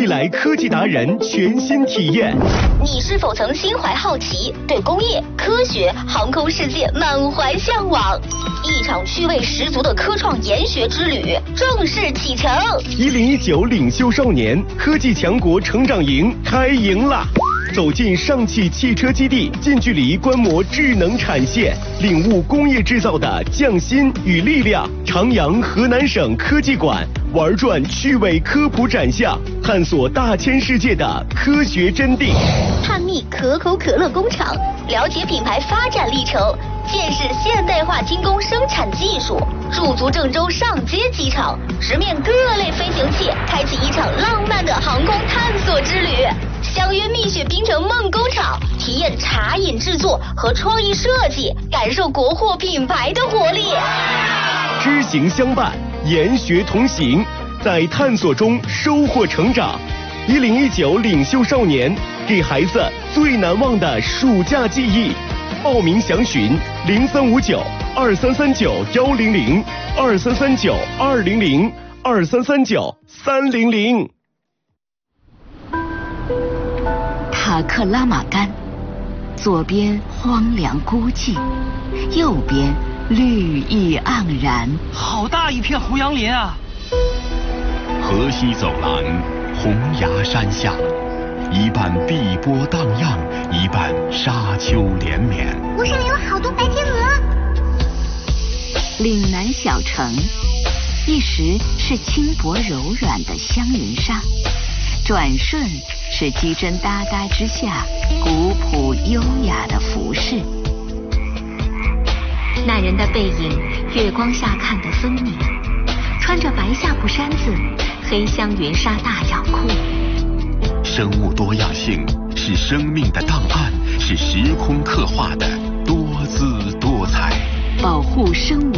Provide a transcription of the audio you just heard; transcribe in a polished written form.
未来科技达人全新体验。 你是否曾心怀好奇，对工业、科学、航空世界满怀向往？一场趣味十足的科创研学之旅正式启程。 1019领袖少年科技强国成长营开营啦！走进上汽汽车基地，近距离观摩智能产线，领悟工业制造的匠心与力量。长阳河南省科技馆玩转趣味科普展项，探索大千世界的科学真谛。 探秘可口可乐工厂，了解品牌发展历程，见识现代化精工生产技术。驻足郑州上街机场，直面各类飞行器，开启一场浪漫的航空探索之旅。相约蜜雪冰城梦工厂，体验茶饮制作和创意设计，感受国货品牌的活力。 知行相伴，研学同行，在探索中收获成长。1019领袖少年，给孩子最难忘的暑假记忆。报名详询0359-2339-100，2339-200，2339-300。 塔克拉玛干，左边荒凉孤寂，右边绿意盎然。 好大一片胡杨林啊！ 河西走廊，洪崖山下，一半碧波荡漾，一半沙丘连绵。 湖上有好多白天鹅。 岭南小城，一时是轻薄柔软的香云纱，转瞬是机针搭搭之下古朴优雅的服饰。那人的背影，月光下看得分明，穿着白夏布衫子，黑香云纱大脚裤。 生物多样性是生命的档案，是时空刻画的多姿多彩。 保护生物